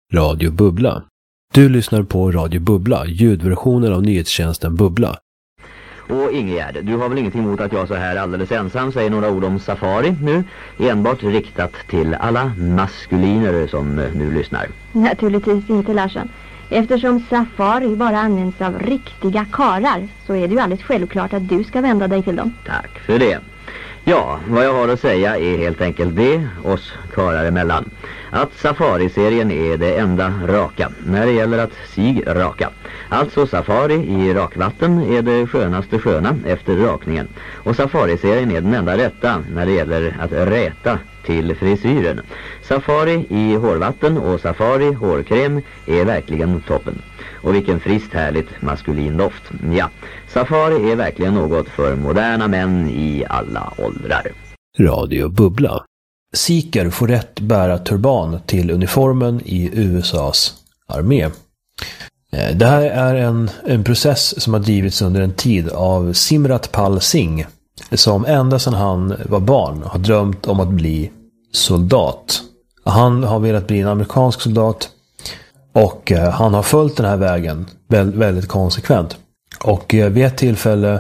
Radio Bubbla. Du lyssnar på Radio Bubbla, ljudversionen av nyhetstjänsten Bubbla. Och Ingegärd, du har väl ingenting emot att jag så här alldeles ensam säger några ord om Safari nu, enbart riktat till alla maskuliner som nu lyssnar? Naturligtvis inte, Larsson. Eftersom Safari bara används av riktiga karar så är det ju alldeles självklart att du ska vända dig till dem. Tack för det. Ja, vad jag har att säga är helt enkelt det, oss karar emellan, att Safari-serien är det enda raka när det gäller att sig raka. Alltså Safari i rakvatten är det skönaste sköna efter rakningen. Och Safari-serien är den enda rätta när det gäller att räta till frisyren. Safari i hårvatten och Safari hårkräm är verkligen toppen. Och vilken friskt härligt maskulin doft. Ja, Safari är verkligen något för moderna män i alla åldrar. Radio Bubbla. Sikher får rätt bära turban till uniformen i USAs armé. Det här är en process som har drivits under en tid av Simrat Pal Singh, som ända sedan han var barn har drömt om att bli soldat. Han har velat bli en amerikansk soldat och han har följt den här vägen väldigt konsekvent. Och vid ett tillfälle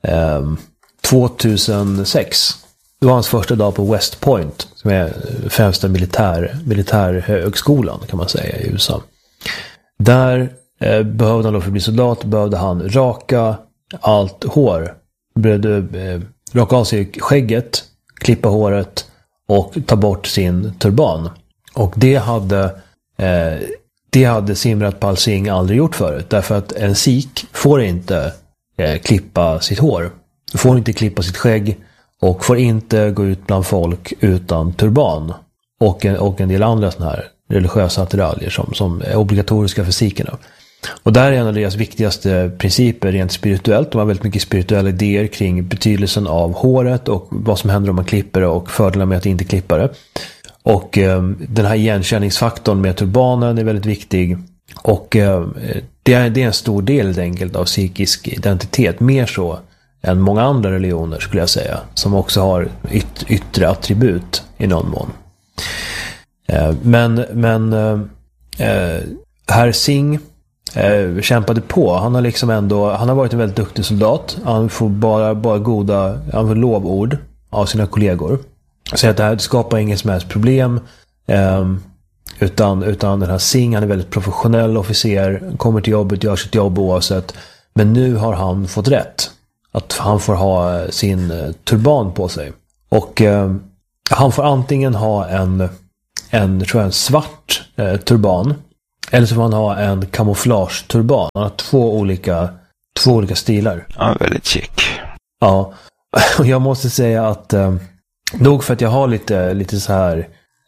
2006, det var hans första dag på West Point, som är främsta militärhögskolan kan man säga i USA. Där behövde han då för att bli soldat, behövde han raka allt hår. Raka av sig skägget, klippa håret och ta bort sin turban. Och det hade Simrat Pal Singh aldrig gjort förut. Därför att en sikh får inte klippa sitt hår. Får inte klippa sitt skägg. Och får inte gå ut bland folk utan turban. Och en del andra såna här religiösa attiraljer som är obligatoriska för sikherna. Och där är en av deras viktigaste principer rent spirituellt. De har väldigt mycket spirituella idéer kring betydelsen av håret och vad som händer om man klipper det och fördelar med att inte klippa det. Och den här igenkänningsfaktorn med turbanen är väldigt viktig. Och det är en stor del helt enkelt av psykisk identitet. Mer så än många andra religioner skulle jag säga. Som också har yttre attribut i någon mån. Men herr Singh kämpade på. Han har varit en väldigt duktig soldat. Han får bara han får lovord av sina kollegor. Så att det här skapar inget som helst problem. Utan den här Singh, han är väldigt professionell officer, kommer till jobbet, gör sitt jobb oavsett. Men nu har han fått rätt. Att han får ha sin turban på sig. Och han får antingen ha en svart turban. Eller så får han ha en kamouflage-turban. Han har två olika stilar. Ja, väldigt chic. Ja, och jag måste säga att nog för att jag har lite så här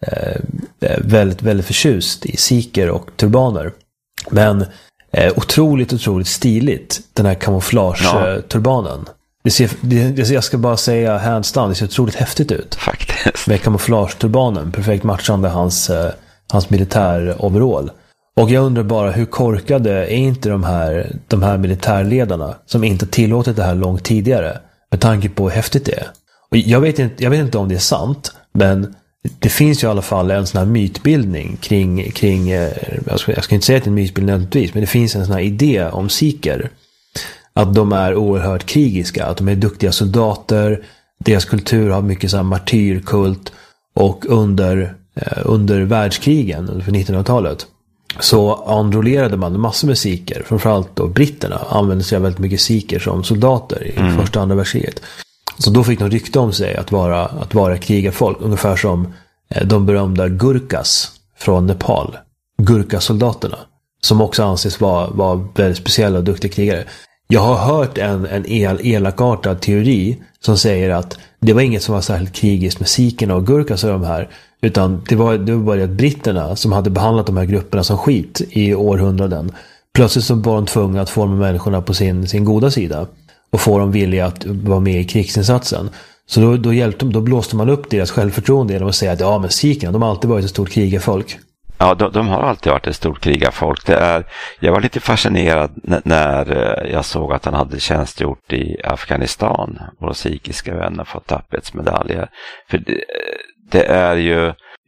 väldigt, väldigt förtjust i sikher och turbaner. Men otroligt stiligt, den här kamouflage-turbanen. Jag ska bara säga hands down, det ser otroligt häftigt ut. Faktiskt. Med kamouflage-turbanen, perfekt matchande hans militär-overall. Och jag undrar bara, hur korkade är inte de här militärledarna som inte tillåtit det här långt tidigare, med tanke på hur häftigt det är. Och jag vet inte om det är sant, men det finns ju i alla fall en sån här mytbildning kring jag ska inte säga att det är en mytbildning nödvändigtvis, men det finns en sån här idé om sikher. Att de är oerhört krigiska, att de är duktiga soldater, deras kultur har mycket så här martyrkult, och under världskrigen, för 1900-talet, så enrollerade man massor med sikher, framförallt då britterna använde sig av väldigt mycket sikher som soldater i första och andra världskriget. Så då fick de rykte om sig att vara krigarfolk, ungefär som de berömda Gurkhas från Nepal, Gurkha-soldaterna, som också anses vara väldigt speciella och duktiga krigare. Jag har hört en elakartad teori som säger att det var inget som var särskilt krigiskt med sikherna och Gurkhas och de här, utan det var bara att britterna som hade behandlat de här grupperna som skit i århundraden. Plötsligt så var de tvungna att forma människorna på sin goda sida och få dem villiga att vara med i krigsinsatsen. Så då blåste man upp deras självförtroende genom att säga att men sikherna, de har alltid varit ett stort krigarfolk. Ja, de har alltid varit ett stort krigarfolk. Jag var lite fascinerad när jag såg att han hade tjänstgjort i Afghanistan. Våra sikhiska vänner fått tappetsmedaljer. För det är ju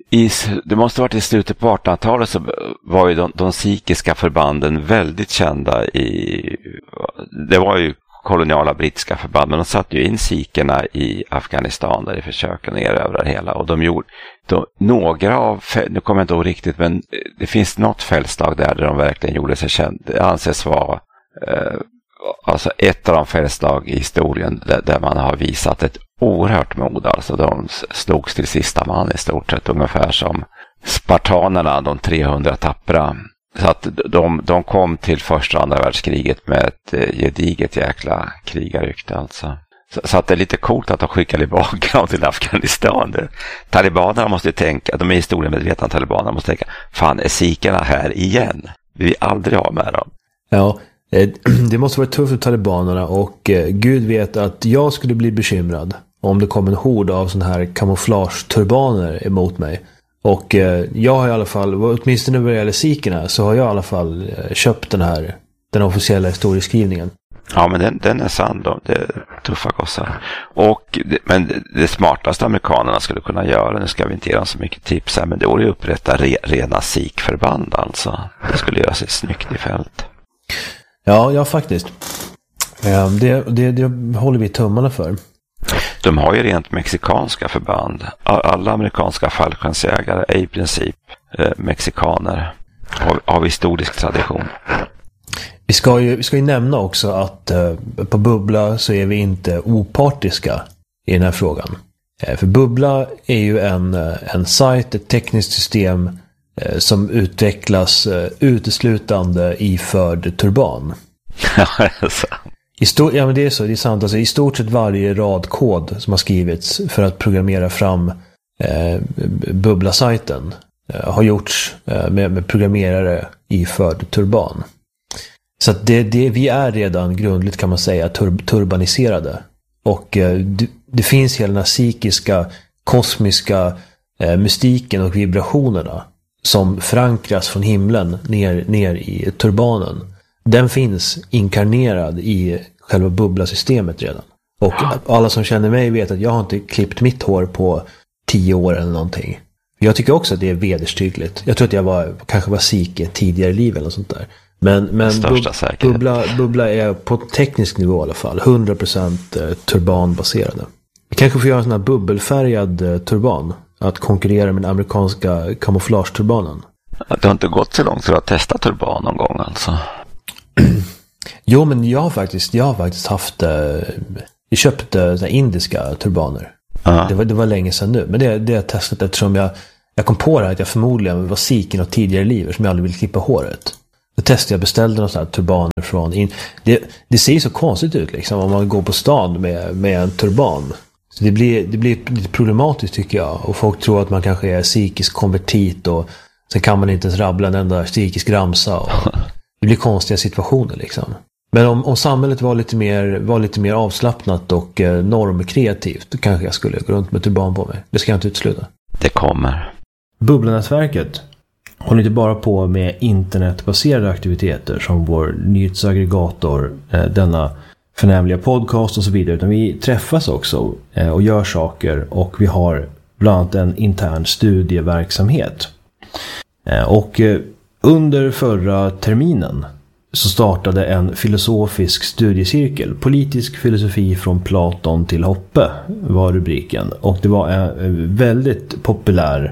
Det måste ha varit i slutet på 1800-talet så var ju de sikiska förbanden väldigt kända det var ju koloniala brittiska förband, men de satte ju in sikerna i Afghanistan där i försöken att erövra det hela, och några av, nu kommer jag inte ihåg riktigt, men det finns något fältslag där de verkligen gjorde sig känd. Det anses vara alltså ett av de fältslag i historien där man har visat ett oerhört mod. Alltså de slogs till sista man i stort sett, ungefär som spartanerna, de 300 tappra. Så att de kom till första och andra världskriget med ett gediget jäkla krigarrykte alltså. Så att det är lite coolt att de skickar tillbaka dem till Afghanistan. Talibanerna måste tänka, de är historiemedvetna, talibanerna måste tänka, fan, är sikerna här igen? Vi vill aldrig ha med dem. Ja, det måste vara tufft för talibanerna, och Gud vet att jag skulle bli bekymrad om det kom en hord av sån här kamouflageturbaner emot mig. Och jag har i alla fall, åtminstone vad det gäller sikerna, så har jag i alla fall köpt den officiella historieskrivningen. Ja, men den är sann då. Det är tuffa gossar. Men det smartaste amerikanerna skulle kunna göra, nu ska vi inte ge dem så mycket tips här, men det vore ju upprätta rena sikförband alltså. Det skulle göra sig snyggt i fält. Ja faktiskt. Det håller vi tummarna för. De har ju rent mexikanska förband. Alla amerikanska fallskärmsjägare är i princip mexikaner av historisk tradition. Vi ska ju nämna också att på Bubbla så är vi inte opartiska i den här frågan. För Bubbla är ju en sajt, ett tekniskt system som utvecklas uteslutande iförd turban. Ja, men det är så, det är sant. Alltså, i stort sett varje radkod som har skrivits för att programmera fram Bubbla-sajten har gjorts med programmerare iförd turban. Så att vi är redan grundligt, kan man säga, turbaniserade. Och det finns hela den här psykiska, kosmiska mystiken och vibrationerna som förankras från himlen ner i turbanen. Den finns inkarnerad i själva bubblasystemet redan. Och alla som känner mig vet att jag har inte klippt mitt hår på 10 år eller någonting. Jag tycker också att det är vederstyggligt. Jag tror att jag kanske var psyke tidigare i livet eller sånt där. Men bubbla är på teknisk nivå i alla fall 100% turbanbaserade. Vi kanske får göra en sån här bubbelfärgad turban att konkurrera med den amerikanska kamouflageturbanen. Det har inte gått så långt för att testa turban någon gång alltså. Jo, men jag har faktiskt haft jag köpte indiska turbaner. Det var länge sedan nu, men det har jag testat eftersom jag kom på det här att jag förmodligen var sik i något tidigare liv som jag aldrig ville klippa håret. Då testade jag, beställde några sådana här turbaner från det ser ju så konstigt ut liksom om man går på stan med en turban. Så det blir lite problematiskt tycker jag, och folk tror att man kanske är psykisk konvertit och sen kan man inte ens rabbla en enda psykisk ramsa och det blir konstiga situationer liksom. Men om samhället var lite mer avslappnat och normkreativt, då kanske jag skulle gå runt med turban på mig. Det ska jag inte utesluta. Det kommer. Bubblanätverket håller inte bara på med internetbaserade aktiviteter som vår nyhetsaggregator, denna förnämliga podcast och så vidare, utan vi träffas också och gör saker, och vi har bland annat en intern studieverksamhet. Och under förra terminen så startade en filosofisk studiecirkel. Politisk filosofi från Platon till Hoppe var rubriken. Och det var en väldigt populär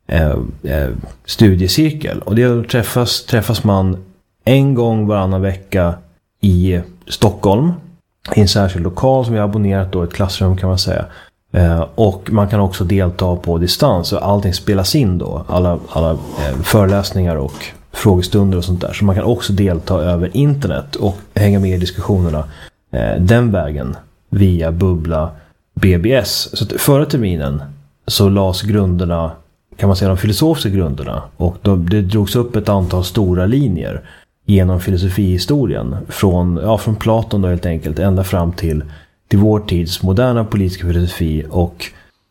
studiecirkel. Och det träffas man en gång varannan vecka i Stockholm. I en särskild lokal som vi har abonnerat då, ett klassrum kan man säga. Och man kan också delta på distans, och allting spelas in då. Alla föreläsningar och frågestunder och sånt där. Så man kan också delta över internet och hänga med i diskussionerna den vägen via Bubbla BBS. Så att förra terminen så lades grunderna, kan man säga, de filosofiska grunderna, och det drogs upp ett antal stora linjer genom filosofihistorien från Platon då helt enkelt ända fram till vår tids moderna politiska filosofi och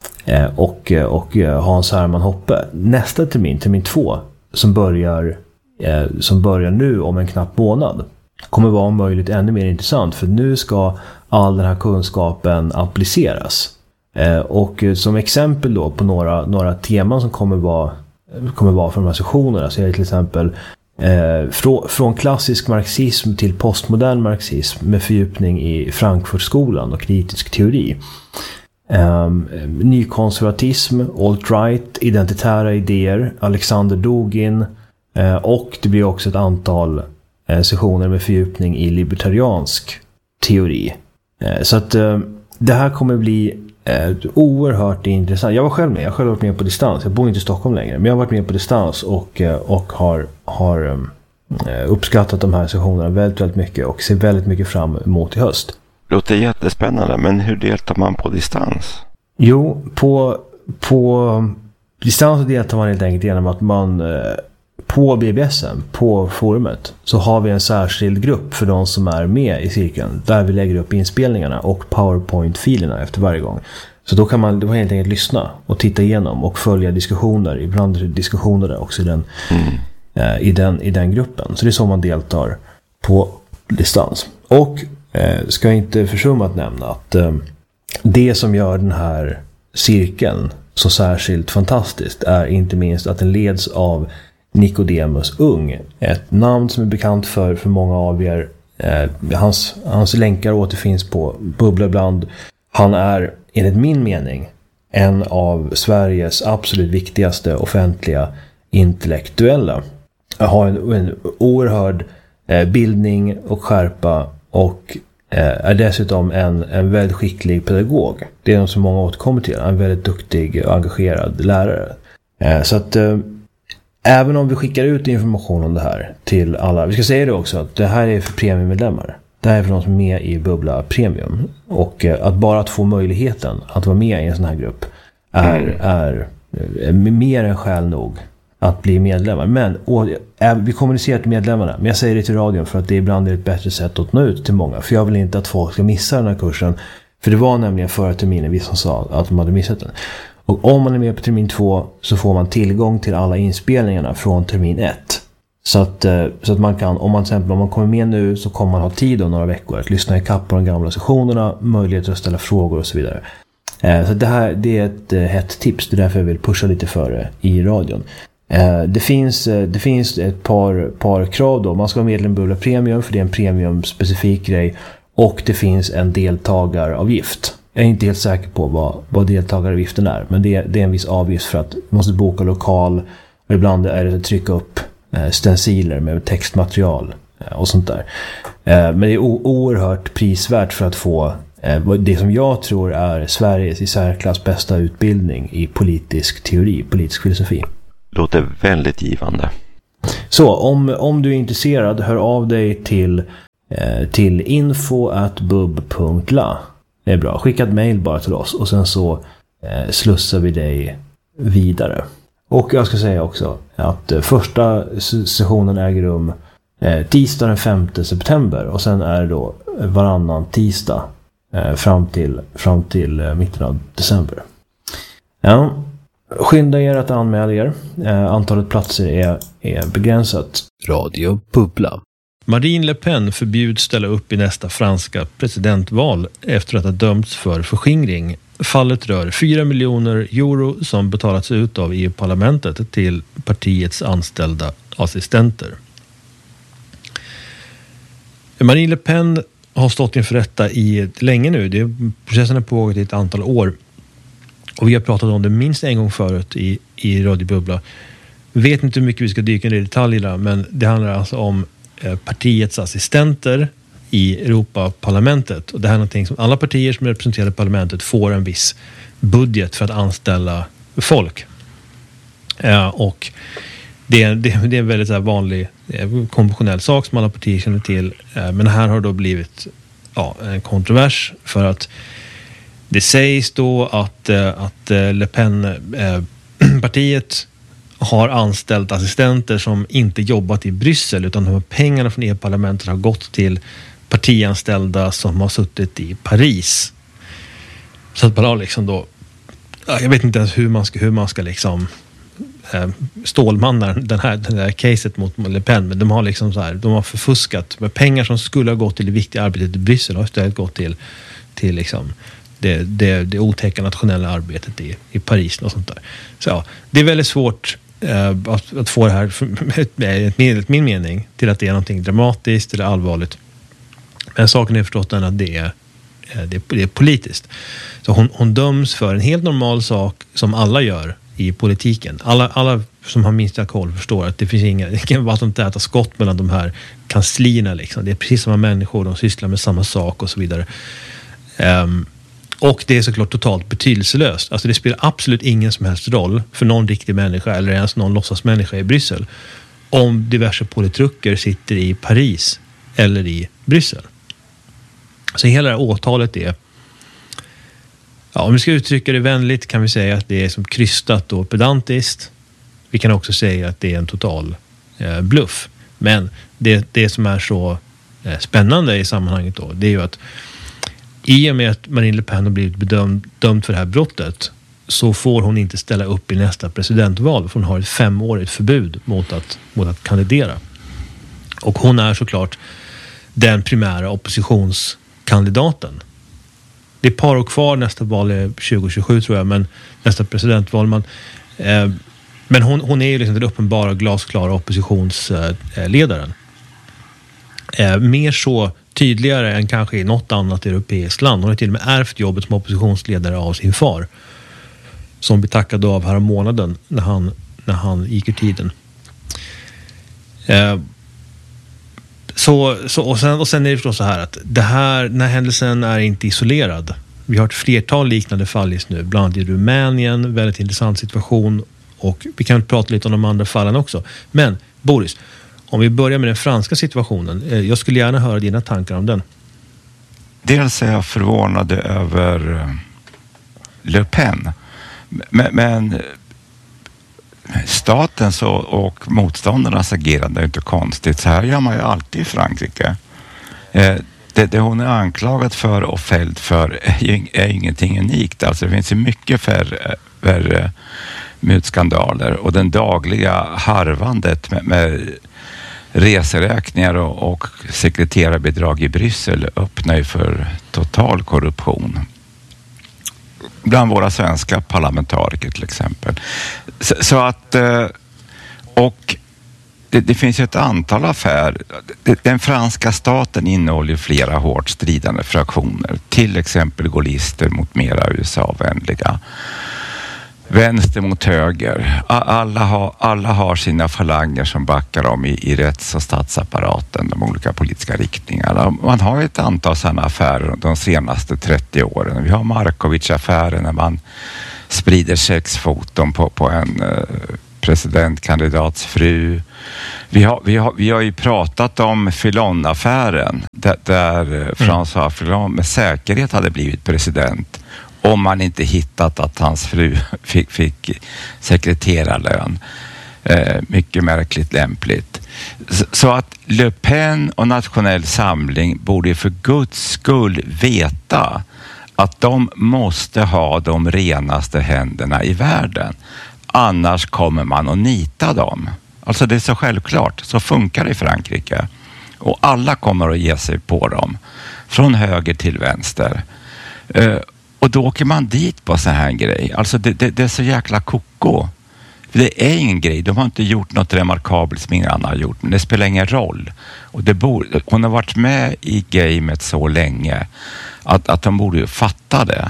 Hans Hermann Hoppe. Nästa termin 2 som börjar nu om en knapp månad kommer vara om möjligt ännu mer intressant, för nu ska all den här kunskapen appliceras. Och som exempel då på några teman som kommer vara för de här sessionerna, så är det till exempel från klassisk marxism till postmodern marxism med fördjupning i Frankfurtskolan och kritisk teori. Nykonservatism, alt-right, identitära idéer, Alexander Dugin, och det blir också ett antal sessioner med fördjupning i libertariansk teori. Så att det här kommer bli oerhört intressant. Jag var själv med. Jag har själv varit med på distans. Jag bor inte i Stockholm längre, men jag har varit med på distans och har uppskattat de här sessionerna väldigt, väldigt mycket och ser väldigt mycket fram emot i höst. Låter jättespännande, men hur deltar man på distans? Jo, på distans deltar man helt enkelt genom att man på BBSM, på forumet, så har vi en särskild grupp för de som är med i cirkeln, där vi lägger upp inspelningarna och PowerPoint-filerna efter varje gång. Så då kan man helt enkelt lyssna och titta igenom och följa diskussioner, ibland diskussioner också i den gruppen. Så det är så man deltar på distans. Och ska jag inte försumma att nämna att det som gör den här cirkeln så särskilt fantastiskt är inte minst att den leds av Nicodemus Ung, ett namn som är bekant för många av er. Hans länkar återfinns på Bubbla ibland. Han är enligt min mening en av Sveriges absolut viktigaste offentliga intellektuella. Han har en oerhörd bildning och skärpa och är dessutom en väldigt skicklig pedagog. Det är något som många återkommer till. Han är en väldigt duktig och engagerad lärare. Så att även om vi skickar ut information om det här till alla, vi ska säga det också, att det här är för premiummedlemmar. Det här är för de som är med i Bubbla Premium. Och att bara få möjligheten att vara med i en sån här grupp är mer än skäl nog att bli medlemmar. Men vi kommunicerar till medlemmarna, men jag säger det till radion för att det ibland är ett bättre sätt att nå ut till många. För jag vill inte att folk ska missa den här kursen. För det var nämligen förra terminen vi som sa att de hade missat den. Och om man är med på termin 2 så får man tillgång till alla inspelningarna från termin 1. Så att man kan, om man kommer med nu, så kommer man ha tid om några veckor att lyssna i kapp på de gamla sessionerna, möjlighet att ställa frågor och så vidare. Så det är ett hett tips, det är därför jag vill pusha lite för det i radion. Det finns ett par krav då. Man ska vara medlem i Bubbla Premium, för det är en premium-specifik grej. Och det finns en deltagaravgift. Jag är inte helt säker på vad deltagaravgiften är, men det är en viss avgift för att du måste boka lokal, och ibland är det att trycka upp stenciler med textmaterial och sånt där. Men det är oerhört prisvärt för att få det som jag tror är Sveriges i särklass bästa utbildning i politisk teori, politisk filosofi. Låter väldigt givande. Så om du är intresserad, hör av dig till info@bub.la. Det är bra. Skicka ett mejl bara till oss och sen så slussar vi dig vidare. Och jag ska säga också att första sessionen äger rum tisdag den 5 september och sen är det då varannan tisdag fram till mitten av december. Ja, skynda er att anmäla er. Antalet platser är begränsat. Radio Bubbla. Marine Le Pen förbjuds ställa upp i nästa franska presidentval efter att ha dömts för förskingring. Fallet rör 4 miljoner euro som betalats ut av EU-parlamentet till partiets anställda assistenter. Marine Le Pen har stått inför rätta länge nu. Processen har pågått i ett antal år. Och vi har pratat om det minst en gång förut i Radio Bubbla. Vet inte hur mycket vi ska dyka ner i detaljerna, men det handlar alltså om partiets assistenter i Europaparlamentet. Och det här är någonting som alla partier som representerar parlamentet får en viss budget för att anställa folk. Och det är en väldigt så här vanlig konventionell sak som alla partier känner till. Men här har då blivit en kontrovers för att det sägs då att Le Pen-partiet har anställt assistenter som inte jobbat i Bryssel, utan de här pengarna från EU-parlamentet har gått till partianställda som har suttit i Paris. Så att bara liksom då, jag vet inte ens hur man ska liksom stålmanna den här caset mot Le Pen, men de har liksom så här, de har förfuskat med pengar som skulle ha gått till det viktiga arbetet i Bryssel, har istället gått till liksom det otäcka nationella arbetet i Paris och sånt där. Så ja, det är väldigt svårt att få det här, enligt min mening, till att det är någonting dramatiskt eller allvarligt. Men saken är förstås den att det är politiskt. Så hon döms för en helt normal sak som alla gör i politiken. Alla som har minsta koll förstår att det finns ingen vattentäta skott mellan de här kanslierna. Liksom. Det är precis samma människor, de sysslar med samma sak och så vidare. Och det är såklart totalt betydelselöst. Alltså det spelar absolut ingen som helst roll för någon riktig människa eller ens någon låtsasmänniska i Bryssel om diverse politruker sitter i Paris eller i Bryssel. Så hela det här åtalet är, ja, om vi ska uttrycka det vänligt kan vi säga att det är som krystat och pedantiskt. Vi kan också säga att det är en total bluff. Men det som är så spännande i sammanhanget då, det är ju att i och med att Marine Le Pen har blivit dömd för det här brottet så får hon inte ställa upp i nästa presidentval, för hon har ett 5-årigt förbud mot att kandidera. Och hon är såklart den primära oppositionskandidaten. Det är ett par år kvar, nästa val är 2027 tror jag, men nästa presidentval. Men hon är ju liksom den uppenbara glasklara oppositionsledaren. Mer så tydligare än kanske i något annat europeiskt land. Hon har till och med ärvt jobbet som oppositionsledare av sin far, som blev tackad av här månaden när han gick ur tiden. Och sen är det förstås så här att den här händelsen är inte isolerad. Vi har ett flertal liknande fall just nu, bland annat i Rumänien, väldigt intressant situation, och vi kan prata lite om de andra fallen också. Men Boris, om vi börjar med den franska situationen, jag skulle gärna höra dina tankar om den. Dels är jag förvånad över Le Pen, men statens och motståndarnas agerande är inte konstigt. Så här gör man ju alltid i Frankrike. Det hon är anklagad för och fälld för är ingenting unikt. Alltså det finns ju mycket färre mutskandaler, och den dagliga harvandet med reseräkningar och sekreterarbidrag i Bryssel öppnar ju för total korruption. Bland våra svenska parlamentariker till exempel. Så att, och det finns ju ett antal affärer. Den franska staten innehåller flera hårt stridande fraktioner. Till exempel gaullister mot mera USA-vänliga. Vänster mot höger. Alla har sina falanger som backar dem i rätts- och statsapparaten, de olika politiska riktningarna. Man har ett antal sådana affärer de senaste 30 åren. Vi har Markovic-affären när man sprider sexfoton på en presidentkandidats fru. Vi har ju pratat om Fillon-affären där François Fillon med säkerhet hade blivit president om man inte hittat att hans fru fick sekreterarlön. Mycket märkligt lämpligt. Så att Le Pen och Nationell Samling borde för Guds skull veta att de måste ha de renaste händerna i världen. Annars kommer man att nita dem. Alltså det är så självklart. Så funkar det i Frankrike. Och alla kommer att ge sig på dem. Från höger till vänster. Och då åker man dit på sån här grej. Alltså det är så jäkla koko. Det är ingen grej. De har inte gjort något remarkabelt som ingen annan har gjort. Men det spelar ingen roll. Och hon har varit med i gamet så länge att de borde ju fatta det.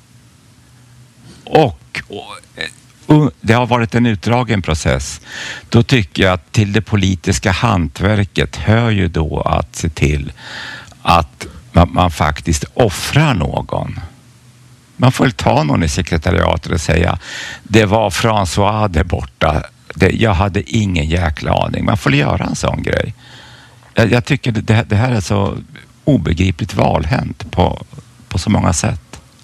Och det har varit en utdragen process. Då tycker jag att till det politiska hantverket hör ju då att se till att man faktiskt offrar någon. Man får ta någon i sekretariatet och säga det var François där borta. Jag hade ingen jäkla aning. Man får göra en sån grej. Jag tycker det här är så obegripligt valhänt på så många sätt.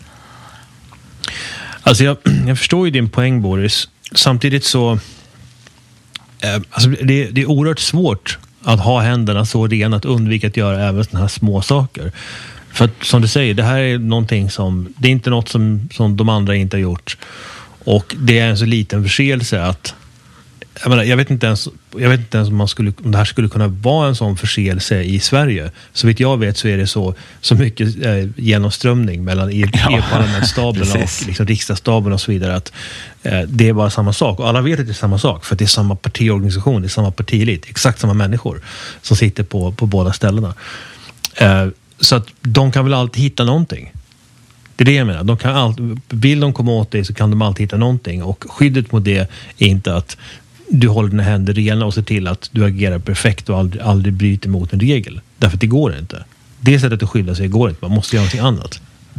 Alltså jag förstår ju din poäng, Boris. Samtidigt så alltså det är oerhört svårt att ha händerna så rena att undvika att göra även såna här små saker. För att, som du säger, det här är någonting det är inte något som de andra inte har gjort. Och det är en så liten förseelse att jag vet inte ens om det här skulle kunna vara en sån förseelse i Sverige. Så vitt jag vet så är det så mycket genomströmning mellan EU-parlamentsstaben och liksom riksdagsstaben och så vidare att det är bara samma sak. Och alla vet att det är samma sak för att det är samma partiorganisation, det är samma partielit, exakt samma människor som sitter på båda ställena. Så att de kan väl alltid hitta någonting. Det är det jag menar. Vill de komma åt dig så kan de alltid hitta någonting. Och skyddet mot det är inte att du håller dina händer rena och ser till att du agerar perfekt och aldrig bryter mot en regel. Därför att det går inte. Det sättet att skydda sig går inte. Man måste göra någonting annat.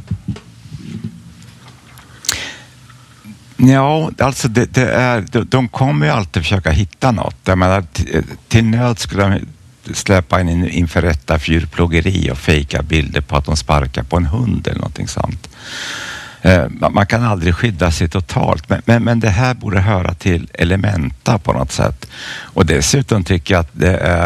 Ja, alltså de kommer ju alltid försöka hitta något. Jag menar, till nöd skulle de släppa in inför rätta djurplågeri och fejka bilder på att de sparkar på en hund eller någonting sånt. Man kan aldrig skydda sig totalt, men det här borde höra till elementa på något sätt. Och dessutom tycker jag att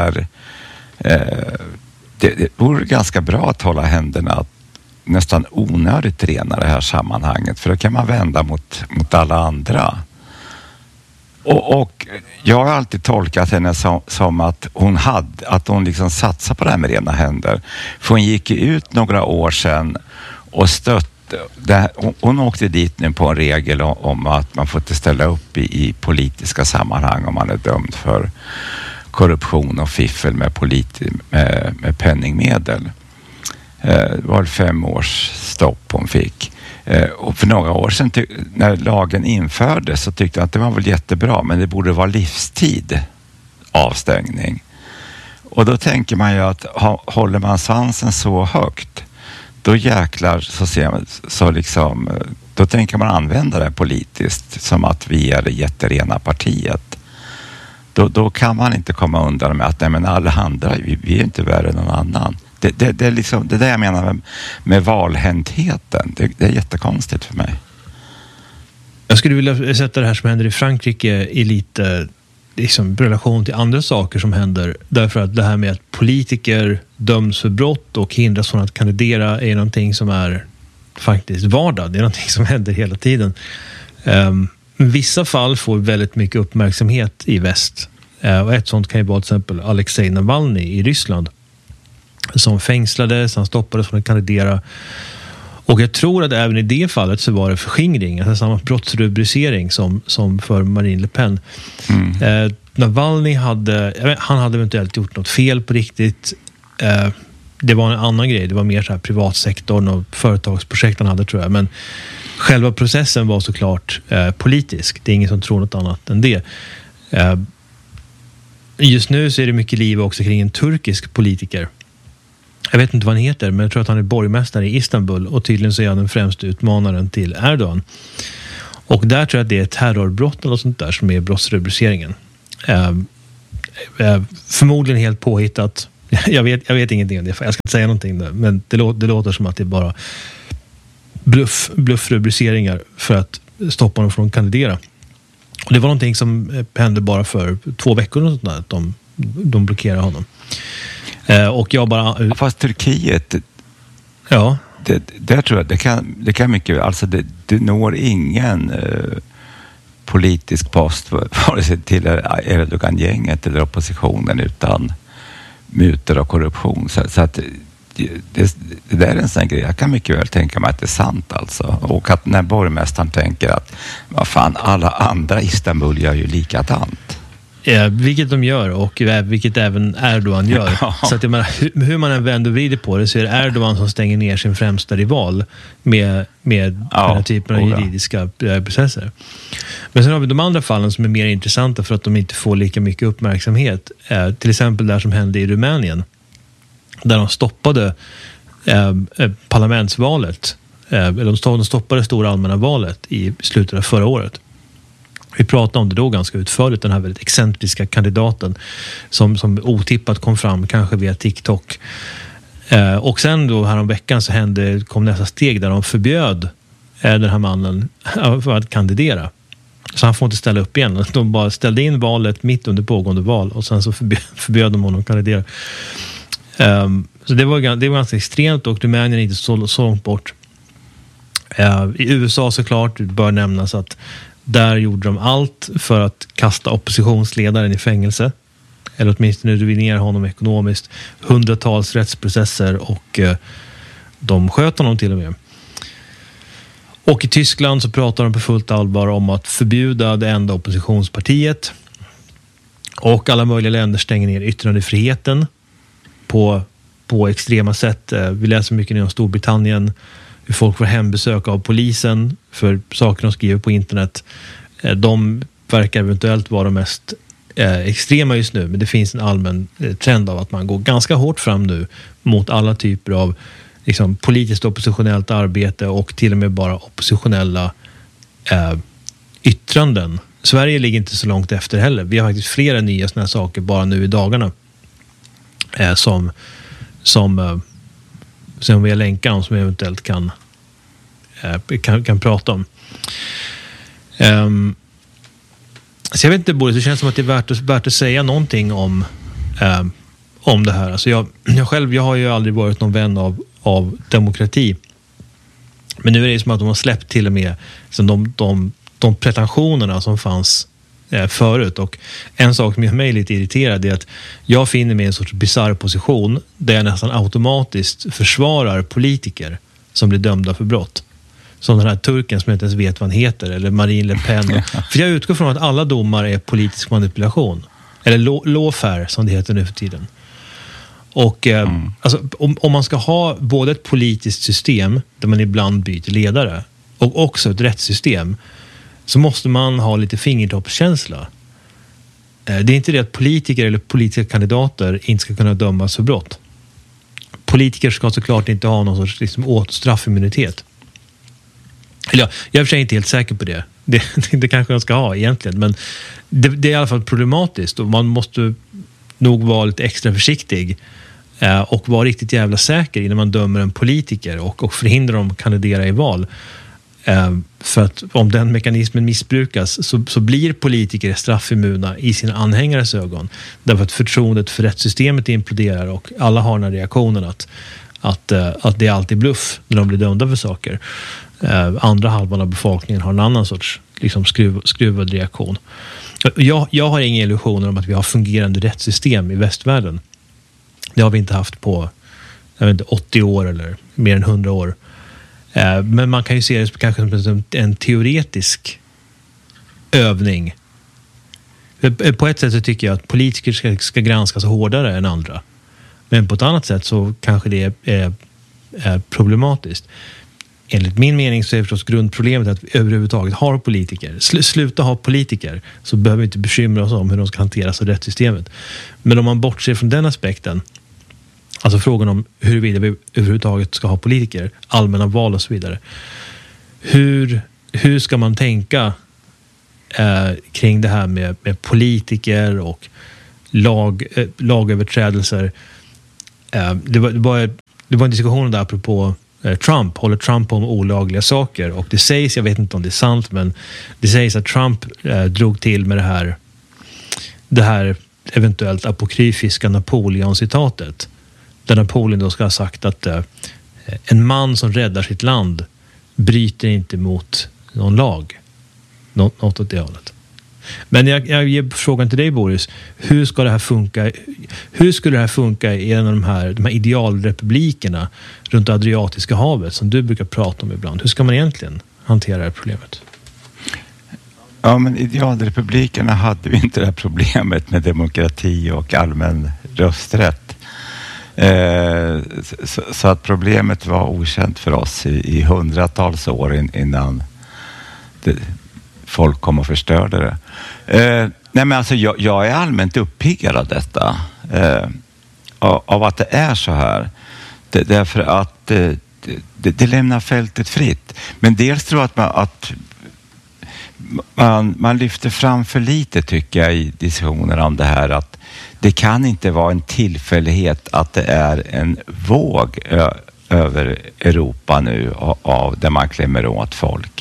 det vore ganska bra att hålla händerna nästan onödigt rena i det här sammanhanget, för då kan man vända mot alla andra. Och jag har alltid tolkat henne som att hon liksom satsar på det här med rena händer. För hon gick ut några år sedan och hon åkte dit nu på en regel om att man får inte ställa upp i politiska sammanhang om man är dömd för korruption och fiffel med penningmedel. Det var 5 års stopp hon fick. Och för några år sedan när lagen infördes så tyckte jag att det var väl jättebra, men det borde vara livstid avstängning. Och då tänker man ju att håller man svansen så högt, då jäklar då tänker man använda det politiskt som att vi är det jätterena partiet. Då kan man inte komma undan med att nej, men alla andra, vi är inte värre än någon annan. Det är liksom det där jag menar med valhäntheten. Det är jättekonstigt för mig. Jag skulle vilja sätta det här som händer i Frankrike i lite liksom relation till andra saker som händer. Därför att det här med att politiker döms för brott och hindras från att kandidera är någonting som är faktiskt vardag. Det är någonting som händer hela tiden. Vissa fall får väldigt mycket uppmärksamhet i väst. Och ett sånt kan ju vara till exempel Alexej Navalny i Ryssland. Som fängslades, han stoppades från att kandidera. Och jag tror att även i det fallet så var det förskingring, alltså samma brottsrubricering som för Marine Le Pen. Navalny hade eventuellt gjort något fel på riktigt. Det var en annan grej, det var mer så här privatsektorn och företagsprojekt han hade, tror jag. Men själva processen var såklart politisk. Det är ingen som tror något annat än det. Just nu så är det mycket liv också kring en turkisk politiker. Jag vet inte vad han heter, men jag tror att han är borgmästare i Istanbul och tydligen så är han den främsta utmanaren till Erdogan. Och där tror jag att det är terrorbrott eller sånt där som är brottsrubriceringen. Förmodligen helt påhittat. Jag vet ingenting om det, jag ska inte säga någonting där, men det låter som att det är bara bluffrubriceringar för att stoppa dem från att kandidera. Och det var någonting som hände bara för 2 veckor och sånt där, att de blockerade honom. Och jag bara... Fast Turkiet... Ja. Det tror jag, det kan mycket... Alltså det når ingen politisk post vare sig till Erdogan-gänget eller oppositionen utan mutor och korruption. Så att det där är en sån grej. Jag kan mycket väl tänka mig att det är sant alltså. Och att när borgmästaren tänker att vad fan, alla andra i Istanbul gör ju likadant. Vilket de gör och vilket även Erdogan gör. Ja. Så att jag menar, hur man än vänder och vrider på det så är det Erdogan som stänger ner sin främsta rival med den här typen av juridiska processer. Men sen har vi de andra fallen som är mer intressanta för att de inte får lika mycket uppmärksamhet. Till exempel där som hände i Rumänien. Där de stoppade parlamentsvalet. De stoppade stora allmänna valet i slutet av förra året. Vi pratade om det då ganska utförligt, den här väldigt excentriska kandidaten som otippat kom fram, kanske via TikTok. Och sen då häromveckan så kom nästa steg där de förbjöd den här mannen för att kandidera. Så han får inte ställa upp igen. De bara ställde in valet mitt under pågående val och sen så förbjöd de honom att kandidera. Så det var ganska extremt och Rumänien är inte så långt bort. I USA såklart bör nämnas att Där gjorde de allt för att kasta oppositionsledaren i fängelse. Eller åtminstone ruinera honom ekonomiskt. Hundratals rättsprocesser och de sköt honom till och med. Och i Tyskland så pratar de på fullt allvar om att förbjuda det enda oppositionspartiet. Och alla möjliga länder stänger ner yttrandefriheten på extrema sätt. Vi läser mycket nu om Storbritannien, hur folk får hembesök av polisen för saker de skriver på internet. De verkar eventuellt vara de mest extrema just nu, men det finns en allmän trend av att man går ganska hårt fram nu mot alla typer av liksom, politiskt oppositionellt arbete och till och med bara oppositionella yttranden. Sverige ligger inte så långt efter heller. Vi har faktiskt flera nya sådana här saker bara nu i dagarna som vi har länkar om som vi eventuellt kan prata om. Så jag vet inte, Boris, det känns som att det är värt att säga någonting om det här. Alltså jag har ju aldrig varit någon vän av demokrati. Men nu är det som att de har släppt till och med de pretensionerna som fanns förut. Och en sak som gör mig lite irriterad är att jag finner mig i en sorts bizarr position där jag nästan automatiskt försvarar politiker som blir dömda för brott. Som den här turken som jag inte ens vet vad han heter, eller Marine Le Pen. För jag utgår från att alla domar är politisk manipulation. Eller lawfare som det heter nu för tiden. Och alltså, om man ska ha både ett politiskt system där man ibland byter ledare och också ett rättssystem, så måste man ha lite fingertoppskänsla. Det är inte det att politiker eller politiska kandidater inte ska kunna dömas för brott. Politiker ska såklart inte ha någon sorts liksom, straffimmunitet. Eller jag är för sig inte helt säker på det. Det kanske de ska ha egentligen. Men det är i alla fall problematiskt. Och man måste nog vara lite extra försiktig. Och vara riktigt jävla säker innan man dömer en politiker. Och förhindrar dem att kandidera i val. För att om den mekanismen missbrukas så blir politiker straffimmuna i sina anhängares ögon. Därför att förtroendet för rättssystemet imploderar. Och alla har den här reaktionen att det är alltid bluff när de blir dömda för saker. Andra halvan av befolkningen har en annan sorts liksom skruvad reaktion. Jag har inga illusioner om att vi har fungerande rättssystem i västvärlden. Det har vi inte haft på 80 år eller mer än 100 år. Men man kan ju se det kanske som en teoretisk övning. På ett sätt så tycker jag att politiker ska granskas hårdare än andra. Men på ett annat sätt så kanske det är problematiskt. Enligt min mening så är förstås grundproblemet att vi överhuvudtaget har politiker. Sluta ha politiker, så behöver vi inte bekymra oss om hur de ska hanteras av rättssystemet. Men om man bortser från den aspekten, alltså frågan om huruvida vi överhuvudtaget ska ha politiker, allmänna val och så vidare. Hur ska man tänka kring det här med politiker och lagöverträdelser? Det var en diskussion där apropå Trump. Håller Trump på med olagliga saker? Och det sägs, jag vet inte om det är sant, men det sägs att Trump drog till med det här eventuellt apokryfiska Napoleon-citatet. Där Napoleon då ska ha sagt att en man som räddar sitt land bryter inte mot någon lag. Något åt det hållet. Men jag ger frågan till dig, Boris. Hur ska det här funka? Hur skulle det här funka i en av de här idealrepublikerna runt Adriatiska havet som du brukar prata om ibland? Hur ska man egentligen hantera det här problemet? Ja, men idealrepublikerna hade vi inte det här problemet med demokrati och allmän rösträtt. Så att problemet var okänt för oss i hundratals år innan folk kom och förstörde det. Nej, men alltså jag är allmänt uppiggad av detta. Av att det är så här. Därför att det lämnar fältet fritt. Men dels tror jag att man lyfter fram för lite, tycker jag, i diskussioner om det här, att det kan inte vara en tillfällighet att det är en våg över Europa nu av där man klämmer åt folk.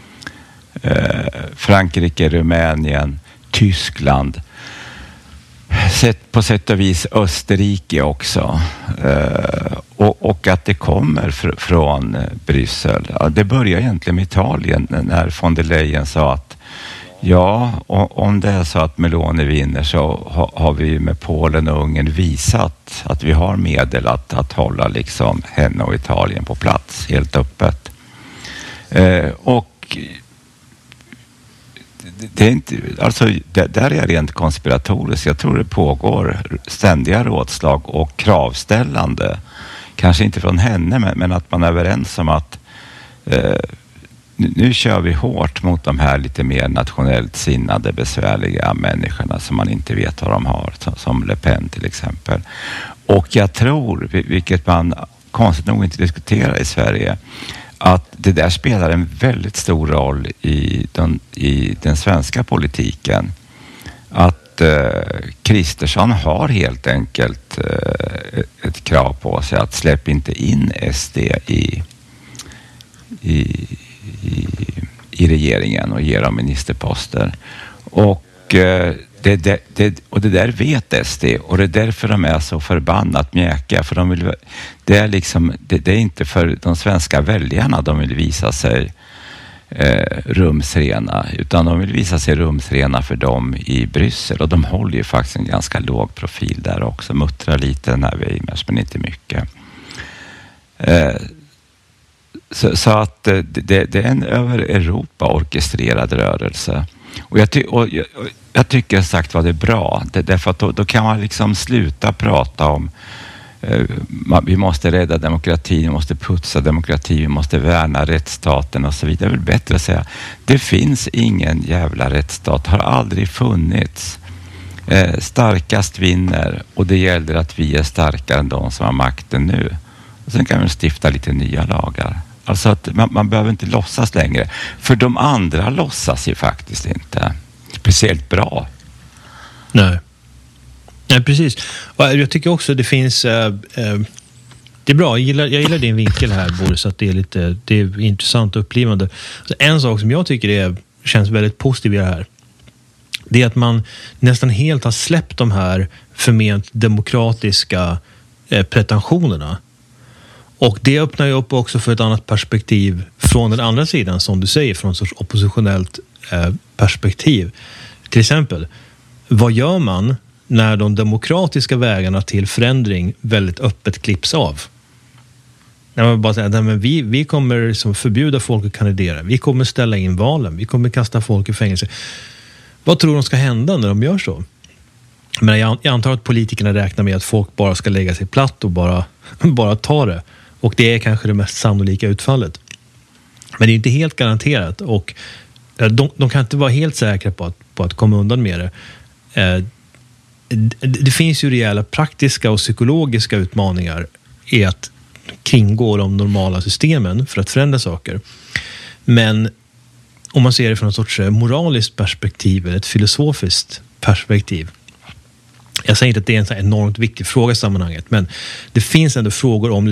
Frankrike, Rumänien, Tyskland, på sätt och vis Österrike också. Och att det kommer från Bryssel. Ja, det börjar egentligen med Italien när von der Leyen sa att ja, om det är så att Meloni vinner så har vi med Polen och Ungern visat att vi har medel att hålla liksom henne och Italien på plats helt öppet. Och det är inte, alltså där är rent konspiratoriskt. Jag tror det pågår ständiga rådslag och kravställande. Kanske inte från henne, men att man är överens om att nu kör vi hårt mot de här lite mer nationellt sinnade besvärliga människorna som man inte vet vad de har, som Le Pen till exempel. Och jag tror, vilket man konstigt nog inte diskuterar i Sverige, att det där spelar en väldigt stor roll i den svenska politiken. Att Kristersson har helt enkelt ett krav på sig att släppa inte in SD i regeringen och ge dem ministerposter. Och det där vet SD, och det är därför de är så förbannat mjäkiga, för det är inte för de svenska väljarna de vill visa sig rumsrena, utan de vill visa sig rumsrena för dem i Bryssel, och de håller ju faktiskt en ganska låg profil där också, muttrar lite när vi men inte mycket. Så att det är en över Europa orkestrerad rörelse. Och jag tycker sagt vad det är bra. Därför att då kan man liksom sluta prata om vi måste rädda demokratin, vi måste putsa demokratin, vi måste värna rättsstaten och så vidare. Det är väl bättre att säga det finns ingen jävla rättsstat, har aldrig funnits. Starkast vinner, och det gäller att vi är starkare än de som har makten nu. Och sen kan vi stifta lite nya lagar. Alltså att man behöver inte låtsas längre. För de andra låtsas ju faktiskt inte speciellt bra. Nej, precis. Och jag tycker också det finns... det är bra, jag gillar din vinkel här, Boris, att det är intressant och upplivande. Så en sak som jag tycker känns väldigt positiv i det här, det är att man nästan helt har släppt de här förment demokratiska pretensionerna. Och det öppnar ju upp också för ett annat perspektiv från den andra sidan, som du säger, från en sorts oppositionellt perspektiv. Till exempel, vad gör man när de demokratiska vägarna till förändring väldigt öppet klipps av? När man bara säger att vi kommer liksom förbjuda folk att kandidera, vi kommer ställa in valen, vi kommer kasta folk i fängelse. Vad tror de ska hända när de gör så? Men jag antar att politikerna räknar med att folk bara ska lägga sig platt och bara ta det. Och det är kanske det mest sannolika utfallet. Men det är inte helt garanterat. Och de kan inte vara helt säkra på att komma undan med det. Det finns ju rejäla praktiska och psykologiska utmaningar i att kringgå de normala systemen för att förändra saker. Men om man ser det från en sorts moraliskt perspektiv eller ett filosofiskt perspektiv. Jag säger inte att det är en så enormt viktig fråga i sammanhanget, men det finns ändå frågor om